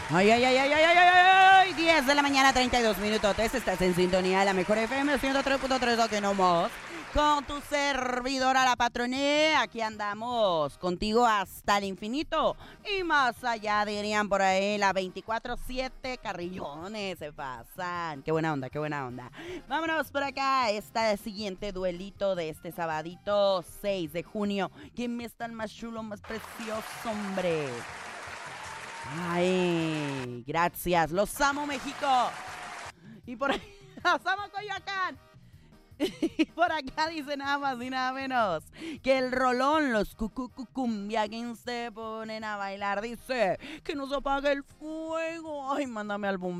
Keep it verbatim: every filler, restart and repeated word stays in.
Ay, ay, ay, ay, ay, ay, ay, ay, diez de la mañana, treinta y dos minutos. Estás en sintonía de la mejor F M ciento tres punto tres, aquí nomás. Con tu servidora, la patroné. Aquí andamos contigo hasta el infinito. Y más allá, dirían por ahí, la veinticuatro siete carrillones se pasan. Qué buena onda, qué buena onda. Vámonos por acá. Está el siguiente duelito de este sabadito seis de junio. ¿Quién me está el más chulo, más precioso, hombre? Ay, gracias. Los amo, México. Y por ahí, los amo, Coyoacán. Y por acá dice nada más y nada menos que el rolón, los cucucucumbiaguins se ponen a bailar. Dice que no se apague el fuego. Ay, mándame al bombero.